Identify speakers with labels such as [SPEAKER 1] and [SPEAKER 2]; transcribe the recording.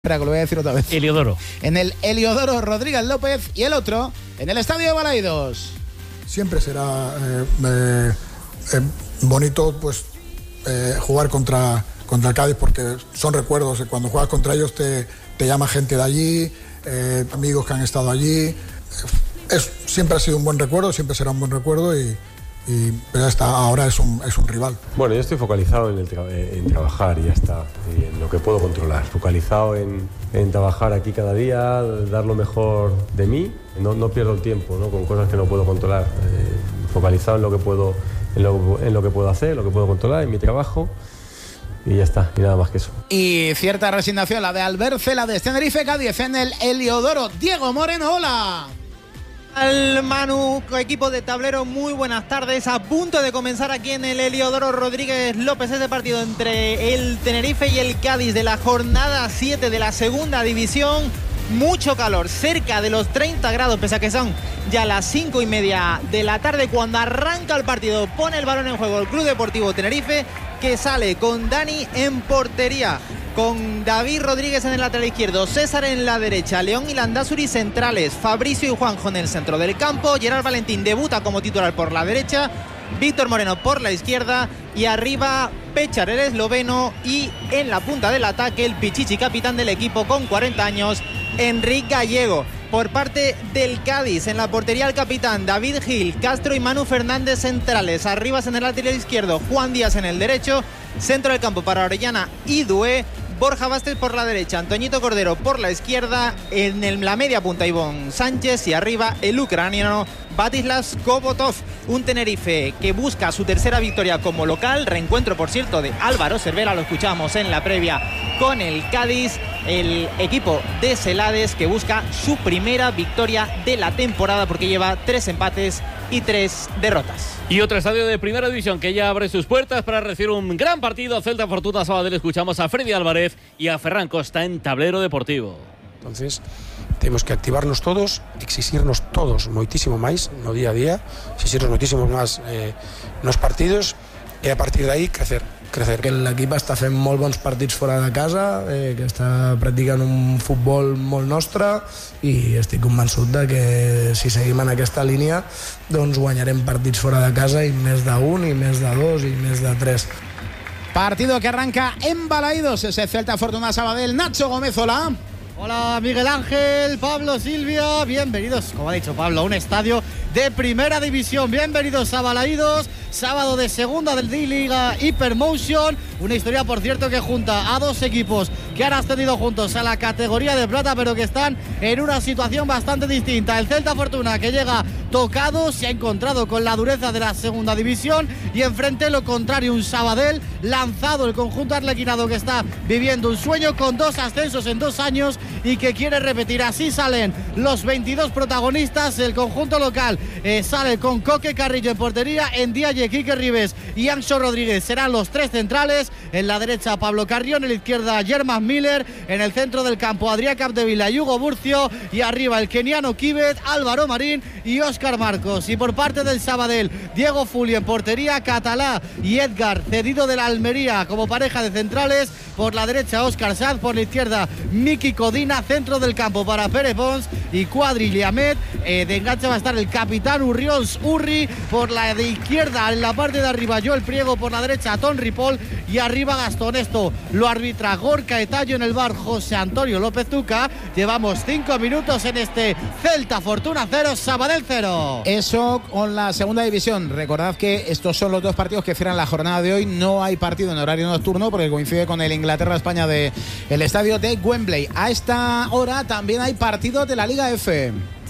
[SPEAKER 1] Espera, que lo voy a decir otra vez.
[SPEAKER 2] Heliodoro.
[SPEAKER 1] En el Heliodoro Rodríguez López y el otro en el Estadio de Balaidos.
[SPEAKER 3] Siempre será bonito pues jugar contra el Cádiz, porque son recuerdos. Cuando juegas contra ellos te llama gente de allí, amigos que han estado allí. Siempre ha sido un buen recuerdo, siempre será un buen recuerdo pero ahora es un rival.
[SPEAKER 4] Bueno, yo estoy focalizado en trabajar y ya está, y en lo que puedo controlar. Focalizado en trabajar aquí cada día, dar lo mejor de mí. No pierdo el tiempo, ¿no?, con cosas que no puedo controlar. Focalizado en lo que puedo, en lo que puedo hacer, lo que puedo controlar, en mi trabajo. Y ya está, y nada más que eso.
[SPEAKER 1] Y cierta resignación la de Albert Cela de Tenerife Cádiz en el Heliodoro. Diego Moreno, hola.
[SPEAKER 5] Al Manu, equipo de tablero, muy buenas tardes. A punto de comenzar aquí en el Heliodoro Rodríguez López este partido entre el Tenerife y el Cádiz de la jornada 7 de la segunda división. Mucho calor, cerca de los 30 grados, pese a que son ya las 5:30 de la tarde. Cuando arranca el partido, pone el balón en juego el Club Deportivo Tenerife, que sale con Dani en portería, con David Rodríguez en el lateral izquierdo, César en la derecha, León y Landázuri centrales, Fabricio y Juanjo en el centro del campo, Gerard Valentín debuta como titular por la derecha, Víctor Moreno por la izquierda y arriba Pechar, el esloveno, y en la punta del ataque el pichichi capitán del equipo con 40 años, Enrique Gallego. Por parte del Cádiz, en la portería el capitán David Gil, Castro y Manu Fernández centrales, arriba en el lateral izquierdo Juan Díaz en el derecho, centro del campo para Orellana y Dué, Borja Vázquez por la derecha, Antoñito Cordero por la izquierda, en la media punta Ivón Sánchez y arriba el ucraniano Batislav Kobotov. Un Tenerife que busca su tercera victoria como local, reencuentro por cierto de Álvaro Cervera, lo escuchamos en la previa con el Cádiz, el equipo de Celades que busca su primera victoria de la temporada porque lleva 3 empates y 3 derrotas.
[SPEAKER 2] Y otro estadio de primera división que ya abre sus puertas para recibir un gran partido. Celta Fortuna Sabadell. Escuchamos a Freddy Álvarez y a Ferran Costa en Tablero Deportivo.
[SPEAKER 6] Entonces temos que activarnos todos, exixirnos todos moitísimo máis no día a día, exixirnos moitísimo máis nos partidos e a partir de aí crecer.
[SPEAKER 7] Que l'equip està fent molt bons partits fora de casa, que està practicant un futbol molt nostre i estic convençut de que si seguim en aquesta línia doncs guanyarem partits fora de casa i més d'1 i més de 2 i més de 3.
[SPEAKER 1] Partido que arranca en Balaidos, ese Celta Fortuna Sabadell. Nacho Gómez, hola.
[SPEAKER 5] Hola Miguel Ángel, Pablo, Silvia, bienvenidos, como ha dicho Pablo, a un estadio de primera división. Bienvenidos a Balaidos, sábado de segunda del D-Liga Hypermotion, una historia por cierto que junta a dos equipos que han ascendido juntos a la categoría de plata, pero que están en una situación bastante distinta. El Celta Fortuna, que llega tocado, se ha encontrado con la dureza de la segunda división, y enfrente lo contrario, un Sabadell lanzado, el conjunto arlequinado que está viviendo un sueño con 2 ascensos en 2 años y que quiere repetir. Así salen los 22 protagonistas. El conjunto local sale con Coque Carrillo en portería, en Dialle, Quique Ribes y Anxo Rodríguez serán los 3 centrales. En la derecha Pablo Carrión, en la izquierda Germán Miller, en el centro del campo Adrián Capdevila y Hugo Burcio, y arriba el keniano Kibet, Álvaro Marín y Óscar Marcos. Y por parte del Sabadell, Diego Fuli en portería, Catalá y Edgar, cedido de la Almería como pareja de centrales. Por la derecha Óscar Sanz, por la izquierda Miki Codina, centro del campo para Pere Pons y Cuadri Liamet. De enganche va a estar el capitán Urriols Urri, por la de izquierda en la parte de arriba Joel Priego, por la derecha Ton Ripoll y arriba Gastón. Esto lo arbitra Gorka Etayo, en el bar José Antonio López Tuca. Llevamos 5 minutos en este Celta Fortuna 0, Sabadell 0.
[SPEAKER 1] Eso con la segunda división. Recordad que estos son los 2 partidos que cierran la jornada de hoy. No hay partido en horario nocturno porque coincide con el Inglaterra-España del estadio de Wembley. A esta hora también hay partido de la Liga F.